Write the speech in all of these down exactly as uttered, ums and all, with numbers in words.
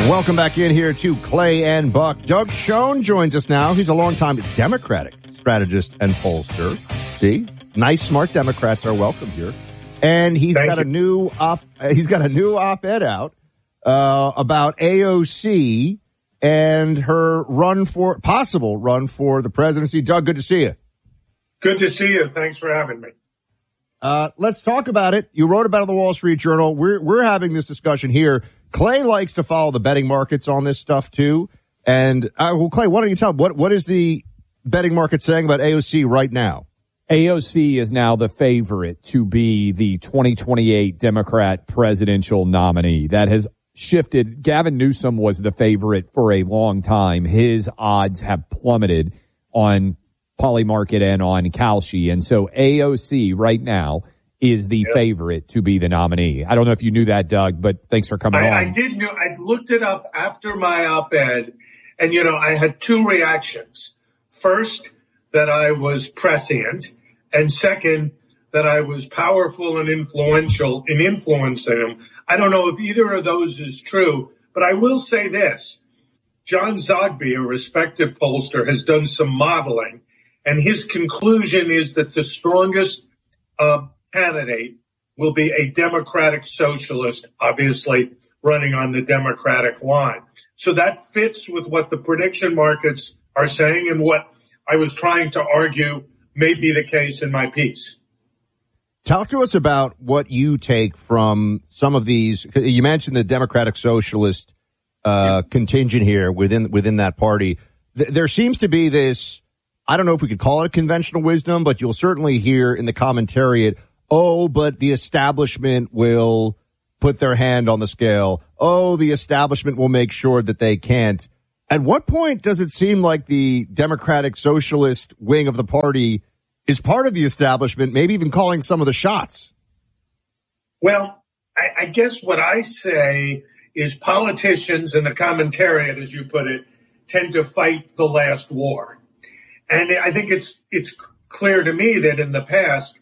Welcome back in here to Clay and Buck. Doug Schoen joins us now. He's a longtime Democratic strategist and pollster. See, nice, smart Democrats are welcome here. And he's Thank got you. a new op. He's got a new op-ed out uh, about A O C and her run for possible run for the presidency. Doug, good to see you. Good to see you. Thanks for having me. Uh, let's talk about it. You wrote about it in the Wall Street Journal. We're we're having this discussion here. Clay likes to follow the betting markets on this stuff too. And uh, well, Clay, why don't you tell what what is the betting market saying about A O C right now? A O C is now the favorite to be the twenty twenty-eight Democrat presidential nominee. That has shifted. Gavin Newsom was the favorite for a long time. His odds have plummeted on Polymarket and on Kalshi. And so A O C right now is the yep. favorite to be the nominee. I don't know if you knew that, Doug, but thanks for coming I, on. I did know. I looked it up after my op-ed, and, you know, I had two reactions. First, that I was prescient, and second, that I was powerful and influential in influencing him. I don't know if either of those is true, but I will say this. John Zogby, a respected pollster, has done some modeling, and his conclusion is that the strongest uh, candidate will be a Democratic socialist, obviously running on the Democratic line. So that fits with what the prediction markets are saying and what I was trying to argue may be the case in my piece. Talk to us about what you take from some of these. You mentioned the Democratic Socialist uh, yeah. contingent here within within that party. Th- there seems to be this, I don't know if we could call it a conventional wisdom, but you'll certainly hear in the commentariat, oh, but the establishment will put their hand on the scale. Oh, the establishment will make sure that they can't. At what point does it seem like the Democratic Socialist wing of the party is part of the establishment, maybe even calling some of the shots? Well, I, I guess what I say is politicians and the commentariat, as you put it, tend to fight the last war. And I think it's it's clear to me that in the past,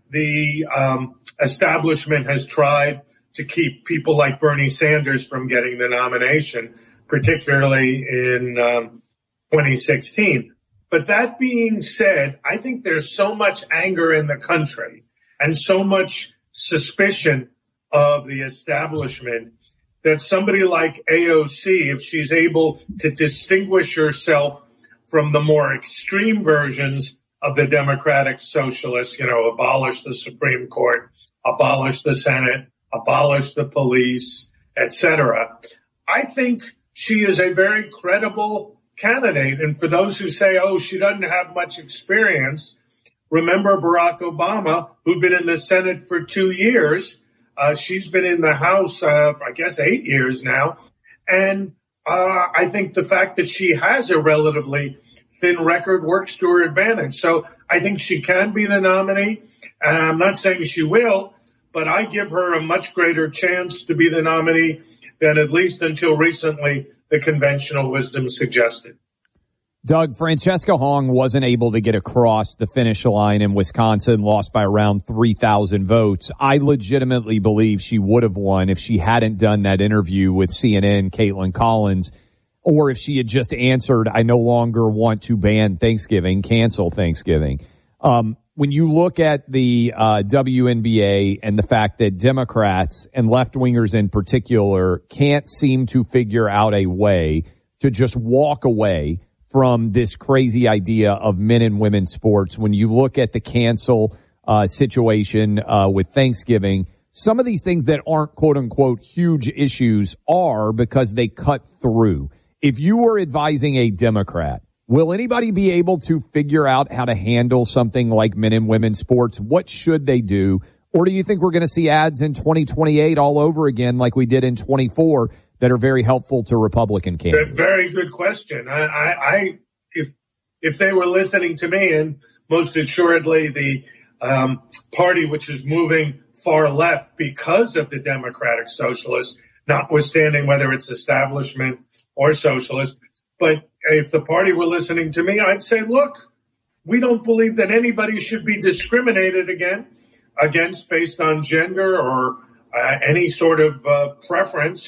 the um, establishment has tried to keep people like Bernie Sanders from getting the nomination, particularly in um, twenty sixteen. But that being said, I think there's so much anger in the country and so much suspicion of the establishment that somebody like A O C, if she's able to distinguish herself from the more extreme versions of the Democratic Socialists, you know, abolish the Supreme Court, abolish the Senate, abolish the police, et cetera. I think she is a very credible candidate. And for those who say, oh, she doesn't have much experience, remember Barack Obama, who'd been in the Senate for two years. Uh, she's been in the House, uh, for, I guess, eight years now. And uh, I think the fact that she has a relatively thin record works to her advantage. So I think she can be the nominee. And I'm not saying she will, but I give her a much greater chance to be the nominee than at least until recently the conventional wisdom suggested. Doug, Francesca Hong wasn't able to get across the finish line in Wisconsin, lost by around three thousand votes. I legitimately believe she would have won if she hadn't done that interview with C N N, Caitlin Collins, or if she had just answered, I no longer want to ban Thanksgiving, cancel Thanksgiving. Um, when you look at the uh, W N B A and the fact that Democrats and left-wingers in particular can't seem to figure out a way to just walk away from this crazy idea of men and women sports, when you look at the cancel uh, situation uh, with Thanksgiving, some of these things that aren't quote-unquote huge issues are because they cut through. If you were advising a Democrat, will anybody be able to figure out how to handle something like men and women sports? What should they do? Or do you think we're going to see ads in twenty twenty-eight all over again like we did in twenty-four that are very helpful to Republican candidates? Very good question. I, I, I if if they were listening to me, and most assuredly the um, party which is moving far left because of the Democratic Socialists, notwithstanding whether it's establishment or socialist, but if the party were listening to me, I'd say, look, we don't believe that anybody should be discriminated again against based on gender or uh, any sort of uh, preference.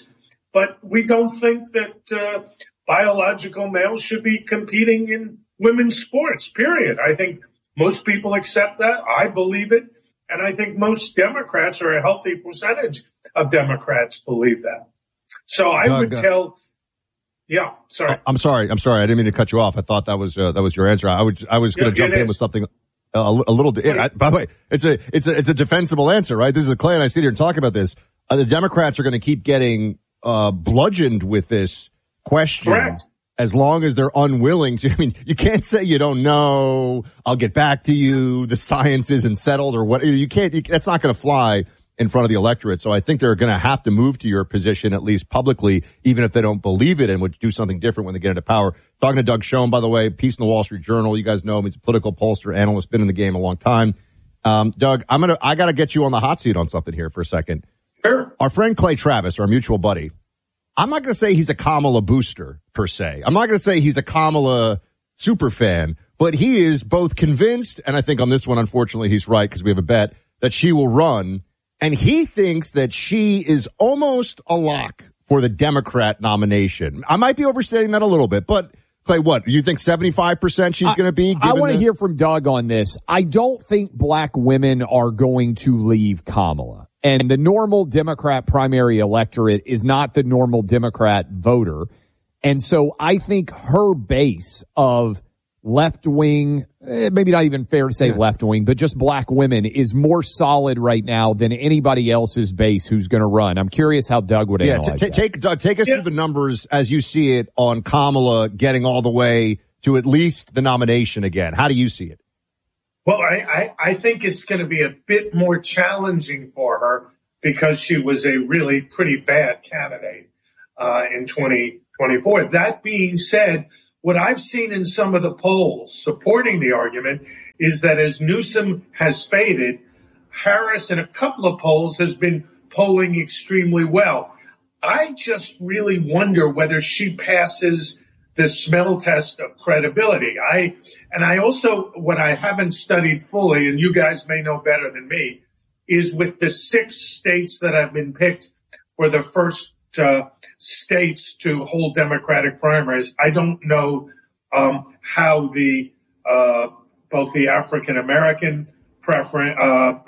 but we don't think that uh, biological males should be competing in women's sports, period. I think most people accept that. I believe it. And I think most Democrats, or a healthy percentage of Democrats, believe that. So I Doug, would tell, yeah, sorry. I'm sorry. I'm sorry. I didn't mean to cut you off. I thought that was uh, that was your answer. I would I was going to Yeah, jump it in is. with something a, a little. It, I, by the way, it's a it's a it's a defensible answer, right? This is Clay and I sit here and talk about this. Uh, the Democrats are going to keep getting uh, bludgeoned with this question. Correct. As long as they're unwilling to. I mean, you can't say you don't know. I'll get back to you. The science isn't settled or what. You can't. You, that's not going to fly in front of the electorate. So I think they're going to have to move to your position, at least publicly, even if they don't believe it and would do something different when they get into power. Talking to Doug Schoen, by the way, piece in the Wall Street Journal. You guys know him. He's a political pollster, analyst, been in the game a long time. Um, Doug, I'm gonna. I got to get you on the hot seat on something here for a second. Sure. Our friend Clay Travis, our mutual buddy. I'm not going to say he's a Kamala booster, per se. I'm not going to say he's a Kamala super fan, but he is both convinced, and I think on this one, unfortunately, he's right because we have a bet, that she will run. And he thinks that she is almost a lock for the Democrat nomination. I might be overstating that a little bit, but Clay, what? Do you think seventy-five percent she's going to be? I want to the- hear from Doug on this. I don't think black women are going to leave Kamala. And the normal Democrat primary electorate is not the normal Democrat voter. And so I think her base of left-wing, eh, maybe not even fair to say yeah. left-wing, but just black women is more solid right now than anybody else's base who's going to run. I'm curious how Doug would yeah, analyze t- that. Take, Doug, take us yeah. through the numbers as you see it on Kamala getting all the way to at least the nomination again. How do you see it? Well, I, I, I think it's going to be a bit more challenging for her because she was a really pretty bad candidate uh, in twenty twenty-four. That being said, what I've seen in some of the polls supporting the argument is that as Newsom has faded, Harris in a couple of polls has been polling extremely well. I just really wonder whether she passes the smell test of credibility. I, and I also, what I haven't studied fully, and you guys may know better than me, is with the six states that have been picked for the first uh, states to hold Democratic primaries. I don't know um, how the uh, both the African American preference uh, uh,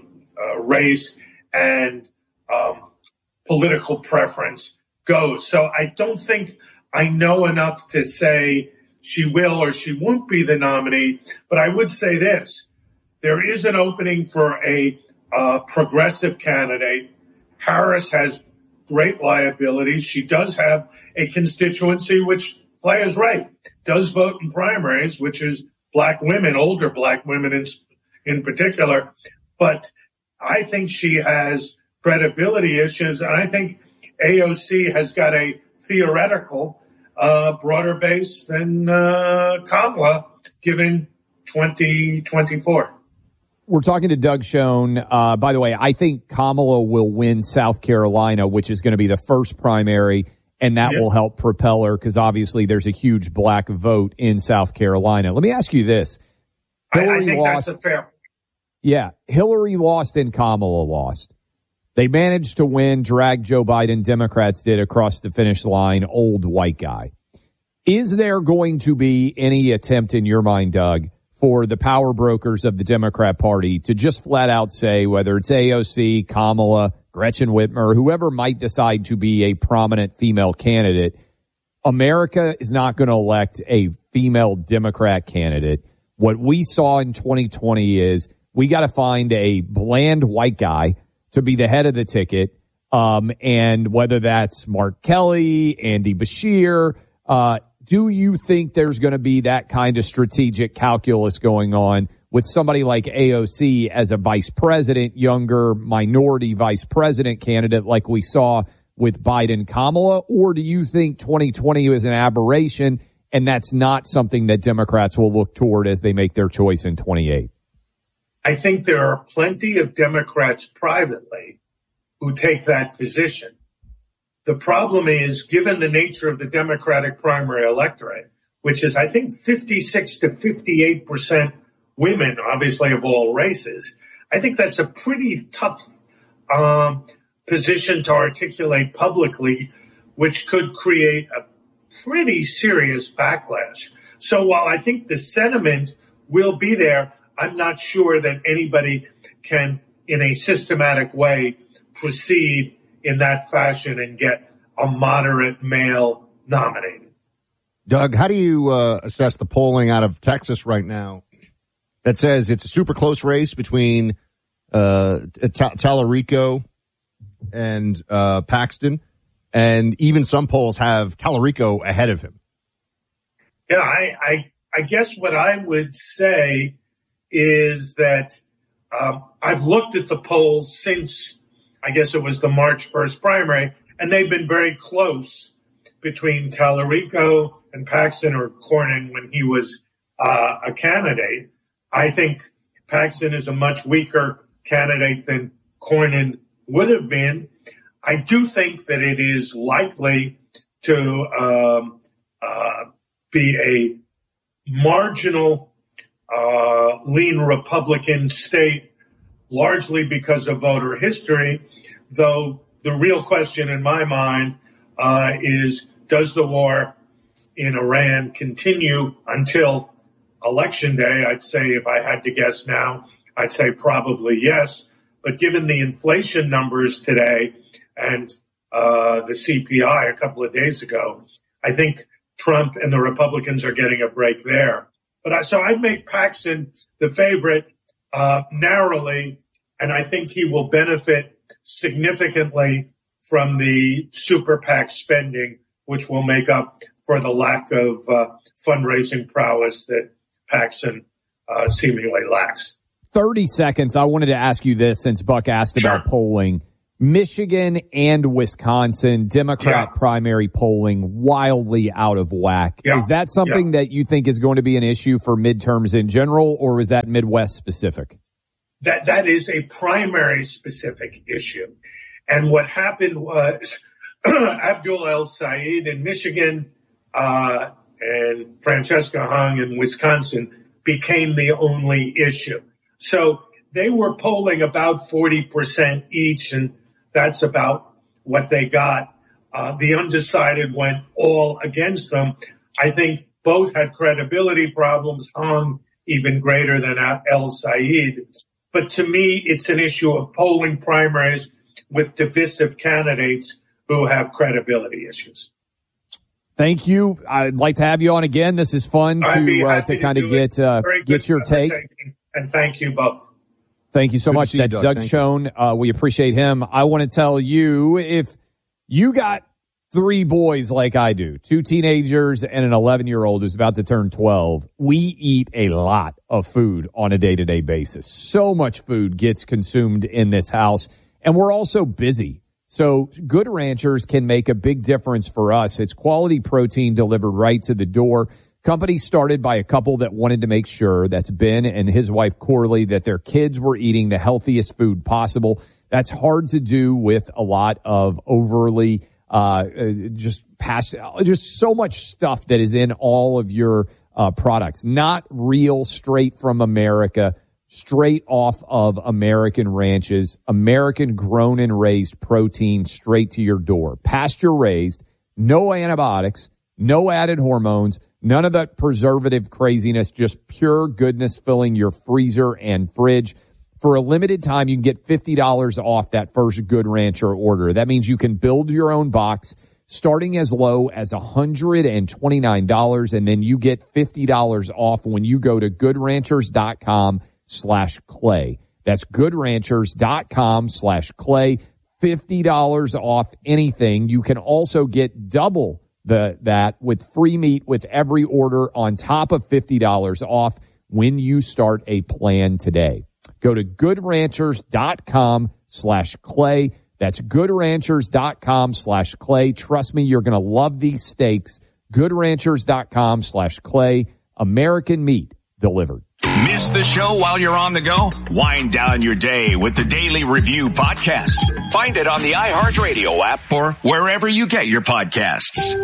uh, race and um, political preference goes. So I don't think I know enough to say she will or she won't be the nominee. But I would say this: there is an opening for a uh, progressive candidate. Harris has great liabilities. She does have a constituency, which Clay is right, does vote in primaries, which is black women, older black women in, in particular. But I think she has credibility issues. And I think A O C has got a theoretical uh, broader base than uh, Kamala, given twenty twenty-four. We're talking to Doug Schoen. Uh, by the way, I think Kamala will win South Carolina, which is going to be the first primary, and that yep. will help propel her because obviously there's a huge black vote in South Carolina. Let me ask you this. Hillary I, I think lost, that's a fair. Yeah, Hillary lost and Kamala lost. They managed to win, drag Joe Biden, Democrats did, across the finish line, old white guy. Is there going to be any attempt in your mind, Doug, for the power brokers of the Democrat Party to just flat out say, whether it's A O C, Kamala, Gretchen Whitmer, whoever might decide to be a prominent female candidate, America is not going to elect a female Democrat candidate. What we saw in twenty twenty is we got to find a bland white guy to be the head of the ticket. Um, and whether that's Mark Kelly, Andy Beshear, uh, do you think there's going to be that kind of strategic calculus going on with somebody like A O C as a vice president, younger minority vice president candidate like we saw with Biden Kamala? Or do you think twenty twenty is an aberration and that's not something that Democrats will look toward as they make their choice in twenty-eight? I think there are plenty of Democrats privately who take that position. The problem is, given the nature of the Democratic primary electorate, which is, I think, fifty-six to fifty-eight percent women, obviously of all races, I think that's a pretty tough um, position to articulate publicly which could create a pretty serious backlash. So while I think the sentiment will be there, I'm not sure that anybody can, in a systematic way, proceed in that fashion and get a moderate male nominated. Doug, how do you uh, assess the polling out of Texas right now that says it's a super close race between uh, T- Tallarico and uh, Paxton, and even some polls have Tallarico ahead of him? Yeah, I, I, I guess what I would say is that um, I've looked at the polls since, I guess it was the March first primary, and they've been very close between Tallarico and Paxton, or Cornyn when he was uh, a candidate. I think Paxton is a much weaker candidate than Cornyn would have been. I do think that it is likely to um, uh, be a marginal uh, lean Republican state, largely because of voter history, though the real question in my mind uh, is, does the war in Iran continue until Election Day? I'd say, if I had to guess now, I'd say probably yes. But given the inflation numbers today and uh, the C P I a couple of days ago, I think Trump and the Republicans are getting a break there. But I, so I'd make Paxton the favorite uh, narrowly, and I think he will benefit significantly from the super PAC spending, which will make up for the lack of uh, fundraising prowess that Paxton uh, seemingly lacks. thirty seconds. I wanted to ask you this, since Buck asked Sure. about polling. Michigan and Wisconsin, Democrat Yeah. primary polling wildly out of whack. Yeah. Is that something Yeah. that you think is going to be an issue for midterms in general, or is that Midwest specific? That that is a primary specific issue. And what happened was Abdul El Sayed in Michigan uh, and Francesca Hung in Wisconsin became the only issue. So they were polling about forty percent each, and that's about what they got. Uh, the undecided went all against them. I think both had credibility problems, Hung even greater than El Sayed. But to me, it's an issue of polling primaries with divisive candidates who have credibility issues. Thank you. I'd like to have you on again. This is fun to uh, to kind of get uh, get your take. And thank you both. Thank you so Good to much. see you, That's Doug. Doug Thank Schoen. Uh, we appreciate him. I want to tell you, if you got three boys like I do, two teenagers and an eleven-year-old who's about to turn twelve, we eat a lot of food on a day-to-day basis. So much food gets consumed in this house, and we're also busy. So Good Ranchers can make a big difference for us. It's quality protein delivered right to the door. Company started by a couple that wanted to make sure, that's Ben and his wife Corley, that their kids were eating the healthiest food possible. That's hard to do with a lot of overly uh just past just so much stuff that is in all of your uh products. Not real, straight from America, straight off of American ranches, American grown and raised protein straight to your door. Pasture raised, no antibiotics, no added hormones, none of that preservative craziness, just pure goodness filling your freezer and fridge. For a limited time, you can get fifty dollars off that first Good Rancher order. That means you can build your own box starting as low as one hundred twenty-nine dollars, and then you get fifty dollars off when you go to goodranchers.com slash clay. That's goodranchers.com slash clay. fifty dollars off anything. You can also get double the that with free meat with every order on top of fifty dollars off when you start a plan today. Go to goodranchers.com slash clay. That's goodranchers.com slash clay. Trust me, you're going to love these steaks. Goodranchers.com slash clay. American meat delivered. Miss the show while you're on the go? Wind down your day with the Daily Review podcast. Find it on the iHeartRadio app or wherever you get your podcasts.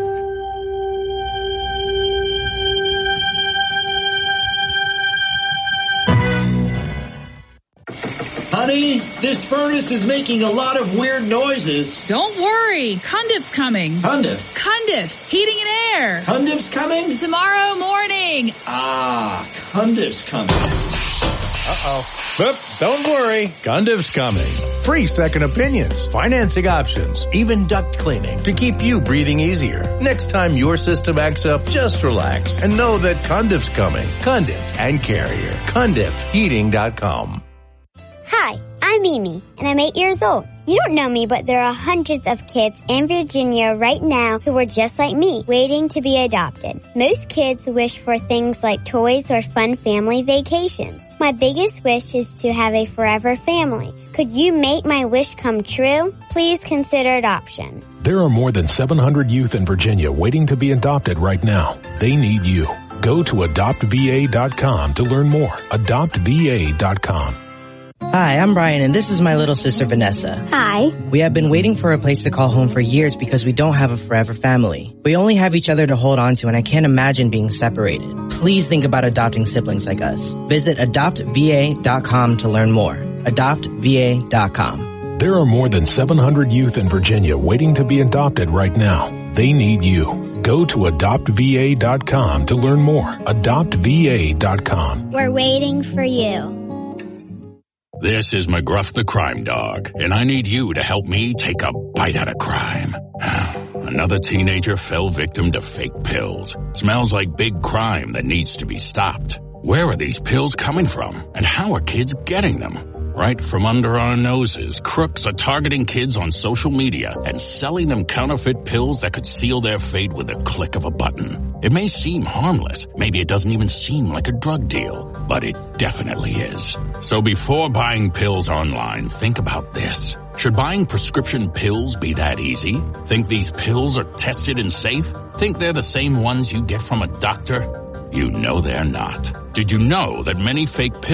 Honey, this furnace is making a lot of weird noises. Don't worry. Cundif's coming. Cundif? Cundif. Heating and air. Cundif's coming? Tomorrow morning. Ah, Cundif's coming. Uh-oh. But don't worry, Cundif's coming. Free second opinions, financing options, even duct cleaning to keep you breathing easier. Next time your system acts up, just relax and know that Cundif's coming. Cundif and Carrier. Cundif Heating dot com. Hi, I'm Mimi, and I'm eight years old. You don't know me, but there are hundreds of kids in Virginia right now who are just like me, waiting to be adopted. Most kids wish for things like toys or fun family vacations. My biggest wish is to have a forever family. Could you make my wish come true? Please consider adoption. There are more than seven hundred youth in Virginia waiting to be adopted right now. They need you. Go to adopt v a dot com to learn more. adopt v a dot com. Hi, I'm Brian, and this is my little sister, Vanessa. Hi. We have been waiting for a place to call home for years because we don't have a forever family. We only have each other to hold on to, and I can't imagine being separated. Please think about adopting siblings like us. Visit adopt v a dot com to learn more. adopt v a dot com. There are more than seven hundred youth in Virginia waiting to be adopted right now. They need you. Go to adopt v a dot com to learn more. adopt v a dot com. We're waiting for you. This is McGruff the Crime Dog, and I need you to help me take a bite out of crime. Another teenager fell victim to fake pills. Smells like big crime that needs to be stopped. Where are these pills coming from, and how are kids getting them? Right from under our noses, crooks are targeting kids on social media and selling them counterfeit pills that could seal their fate with a click of a button. It may seem harmless, maybe it doesn't even seem like a drug deal, but it definitely is. So before buying pills online, think about this. Should buying prescription pills be that easy? Think these pills are tested and safe? Think they're the same ones you get from a doctor? You know they're not. Did you know that many fake pills